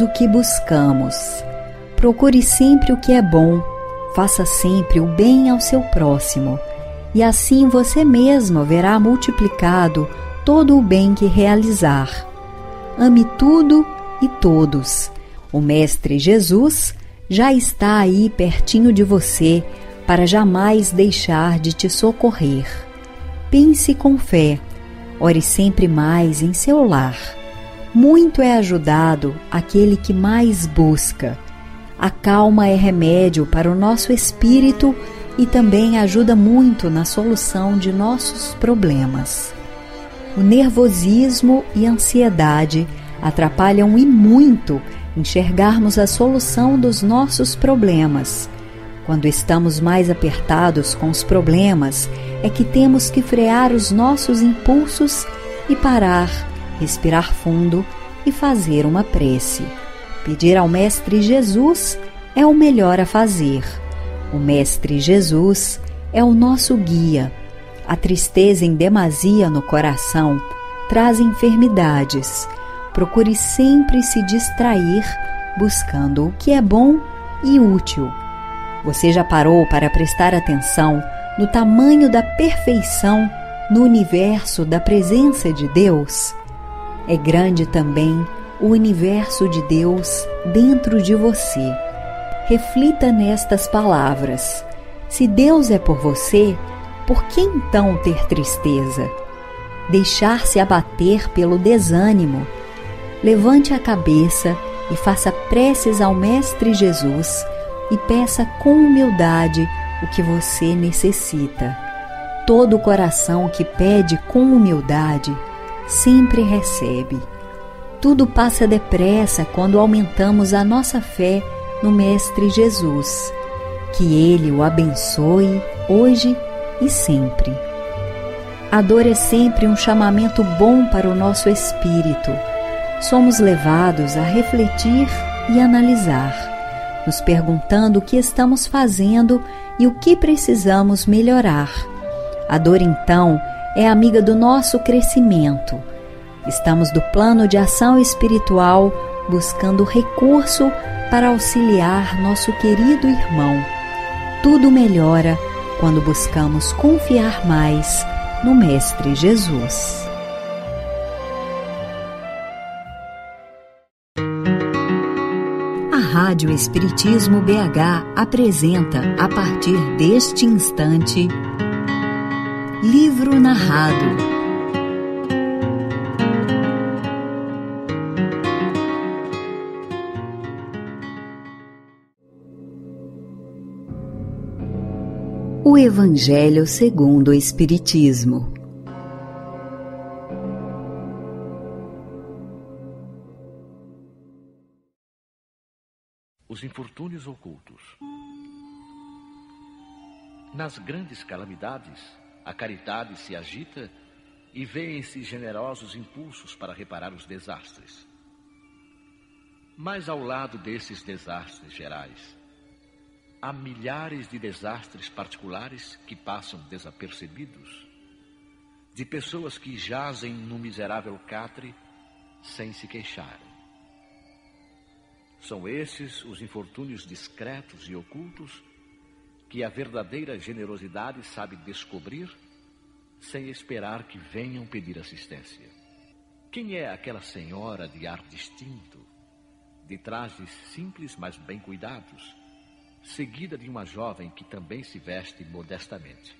o que buscamos. Procure sempre o que é bom, faça sempre o bem ao seu próximo, e assim você mesmo verá multiplicado todo o bem que realizar. Ame tudo e todos. O Mestre Jesus já está aí pertinho de você para jamais deixar de te socorrer. Pense com fé, ore sempre mais em seu lar. Muito é ajudado aquele que mais busca. A calma é remédio para o nosso espírito e também ajuda muito na solução de nossos problemas. O nervosismo e a ansiedade atrapalham e muito enxergarmos a solução dos nossos problemas. Quando estamos mais apertados com os problemas, é que temos que frear os nossos impulsos e parar, respirar fundo e fazer uma prece. Pedir ao Mestre Jesus é o melhor a fazer. O Mestre Jesus é o nosso guia. A tristeza em demasia no coração traz enfermidades. Procure sempre se distrair, buscando o que é bom e útil. Você já parou para prestar atenção no tamanho da perfeição no universo da presença de Deus? É grande também o universo de Deus dentro de você. Reflita nestas palavras. Se Deus é por você, por que então ter tristeza? Deixar-se abater pelo desânimo? Levante a cabeça e faça preces ao Mestre Jesus e peça com humildade o que você necessita. Todo coração que pede com humildade sempre recebe. Tudo passa depressa quando aumentamos a nossa fé no Mestre Jesus. Que Ele o abençoe hoje e sempre. A dor é sempre um chamamento bom para o nosso espírito. Somos levados a refletir e analisar, nos perguntando o que estamos fazendo e o que precisamos melhorar. A dor, então, é amiga do nosso crescimento. Estamos do plano de ação espiritual buscando recurso para auxiliar nosso querido irmão. Tudo melhora quando buscamos confiar mais no Mestre Jesus. A Rádio Espiritismo BH apresenta, a partir deste instante, Livro Narrado. O Evangelho segundo o Espiritismo. Os infortúnios ocultos. Nas grandes calamidades, a caridade se agita e vêem-se generosos impulsos para reparar os desastres. Mas ao lado desses desastres gerais, há milhares de desastres particulares que passam desapercebidos, de pessoas que jazem no miserável catre sem se queixarem. São esses os infortúnios discretos e ocultos que a verdadeira generosidade sabe descobrir sem esperar que venham pedir assistência. Quem é aquela senhora de ar distinto, de trajes simples mas bem cuidados, seguida de uma jovem que também se veste modestamente?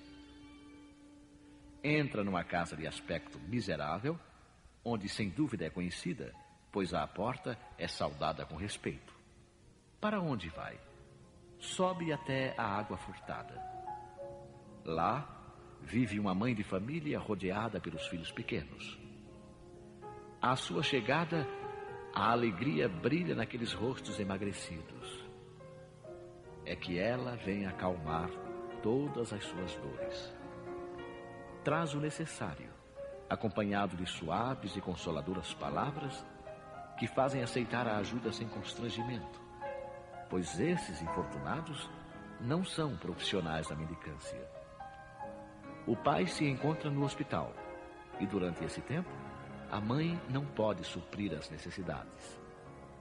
Entra numa casa de aspecto miserável, onde sem dúvida é conhecida, pois à porta é saudada com respeito. Para onde vai? Sobe até a água furtada. Lá vive uma mãe de família rodeada pelos filhos pequenos. À sua chegada, a alegria brilha naqueles rostos emagrecidos. É que ela vem acalmar todas as suas dores. Traz o necessário, acompanhado de suaves e consoladoras palavras que fazem aceitar a ajuda sem constrangimento, pois esses infortunados não são profissionais da mendicância. O pai se encontra no hospital e durante esse tempo a mãe não pode suprir as necessidades.